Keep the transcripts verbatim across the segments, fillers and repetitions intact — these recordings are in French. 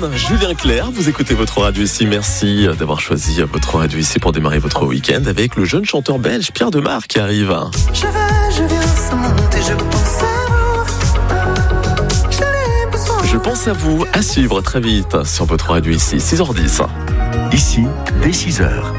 Julien Clerc, vous écoutez votre radio ici. Merci d'avoir choisi votre radio ici pour démarrer votre week-end avec le jeune chanteur belge Pierre Demar qui arrive. Je vais, je viens, ça monte et je pense à vous. Je, besoin... je pense à vous, à suivre très vite sur votre radio ici, six heures dix. Ici, dès six heures.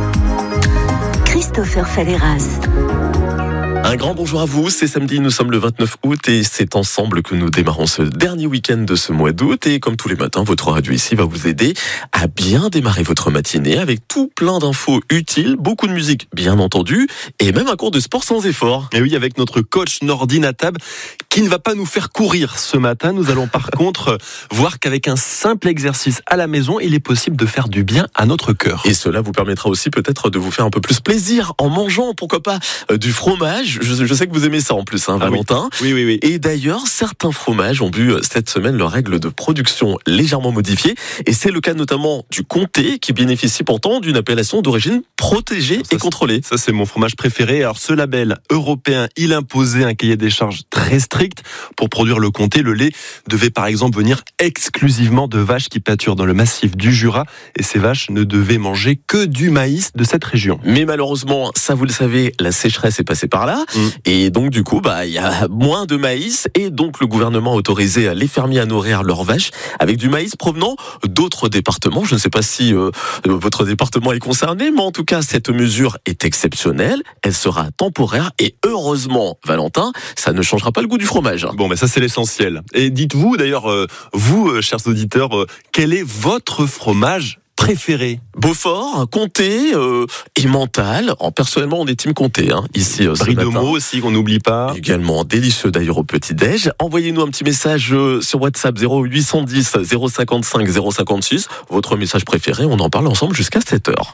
Christopher Falleras. Un grand bonjour à vous, c'est samedi, nous sommes le vingt-neuf août et c'est ensemble que nous démarrons ce dernier week-end de ce mois d'août et comme tous les matins, votre radio ici va vous aider à bien démarrer votre matinée avec tout plein d'infos utiles, beaucoup de musique bien entendu et même un cours de sport sans effort. Et oui, avec notre coach Nordine Atab qui ne va pas nous faire courir ce matin, nous allons par contre voir qu'avec un simple exercice à la maison, il est possible de faire du bien à notre cœur. Et cela vous permettra aussi peut-être de vous faire un peu plus plaisir en mangeant, pourquoi pas, euh, du fromage. Je, je sais que vous aimez ça en plus, hein, ah Valentin. Oui. oui, oui, oui. Et d'ailleurs, certains fromages ont vu cette semaine leurs règles de production légèrement modifiées. Et c'est le cas notamment du comté, qui bénéficie pourtant d'une appellation d'origine protégée ça, et contrôlée. Ça, c'est mon fromage préféré. Alors, ce label européen, il imposait un cahier des charges très strict. Pour produire le comté, le lait devait par exemple venir exclusivement de vaches qui pâturent dans le massif du Jura. Et ces vaches ne devaient manger que du maïs de cette région. Mais malheureusement, ça vous le savez, la sécheresse est passée par là. Mmh. Et donc du coup, bah il y a moins de maïs et donc le gouvernement a autorisé les fermiers à nourrir leurs vaches avec du maïs provenant d'autres départements. Je ne sais pas si euh, votre département est concerné, mais en tout cas cette mesure est exceptionnelle. Elle sera temporaire et heureusement, Valentin, ça ne changera pas le goût du fromage. Bon, mais ça c'est l'essentiel. Et dites-vous d'ailleurs, euh, vous, euh, chers auditeurs, euh, quel est votre fromage préféré? Beaufort, comté euh, et mental. En, personnellement, on est team comté hein, ici euh, ce Brie de matin. Meaux aussi, qu'on n'oublie pas. Également délicieux d'ailleurs au petit-déj. Envoyez-nous un petit message euh, sur WhatsApp zéro huit cent dix zéro cinquante-cinq zéro cinquante-six. Votre message préféré, on en parle ensemble jusqu'à sept heures.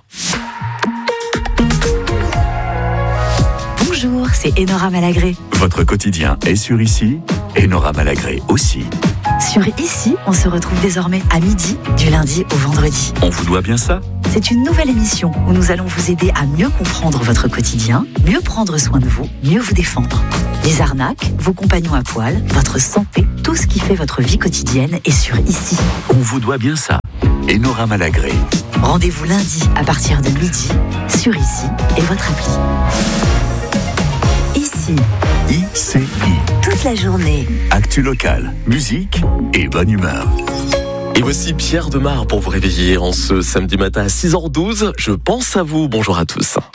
Bonjour, c'est Enora Malagré. Votre quotidien est sur Ici, Enora Malagré aussi. Sur Ici, on se retrouve désormais à midi, du lundi au vendredi. On vous doit bien ça? C'est une nouvelle émission où nous allons vous aider à mieux comprendre votre quotidien, mieux prendre soin de vous, mieux vous défendre. Les arnaques, vos compagnons à poil, votre santé, tout ce qui fait votre vie quotidienne est sur Ici. On vous doit bien ça. Enora Malagré. Rendez-vous lundi à partir de midi sur Ici et votre appli. Ici. I C I. Toute la journée. Actu locale, musique et bonne humeur. Et voici Pierre Demar pour vous réveiller en ce samedi matin à six heures douze. Je pense à vous. Bonjour à tous.